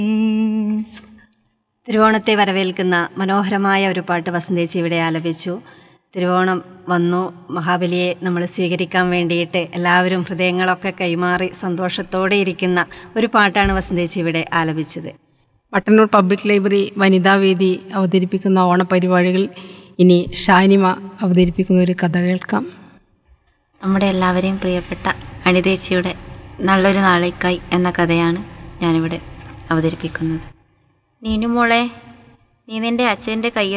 തിരുവോണത്തെ വരവേൽക്കുന്ന മനോഹരമായ ഒരു പാട്ട് വസന്തേച്ചി ഇവിടെ ആലപിച്ചു. തിരുവോണം വന്നു, മഹാബലിയെ നമ്മൾ സ്വീകരിക്കാൻ വേണ്ടിയിട്ട് എല്ലാവരും ഹൃദയങ്ങളൊക്കെ കൈമാറി സന്തോഷത്തോടെ ഇരിക്കുന്ന ഒരു പാട്ടാണ് വസന്തേച്ചി ഇവിടെ ആലപിച്ചത്. മട്ടന്നൂർ പബ്ലിക് ലൈബ്രറി വനിതാവേദി അവതരിപ്പിക്കുന്ന ഓണപരിപാടികൾ ഇനി ഷാനിമ അവതരിപ്പിക്കുന്ന ഒരു കഥ കേൾക്കാം. നമ്മുടെ എല്ലാവരെയും പ്രിയപ്പെട്ട അനിതേച്ചിയുടെ നല്ലൊരു നാളേക്കായി എന്ന കഥയാണ് ഞാനിവിടെ അവതരിപ്പിക്കുന്നത്. നീനുമോളെ, നീ നിൻ്റെ അച്ഛൻ്റെ കയ്യിൽ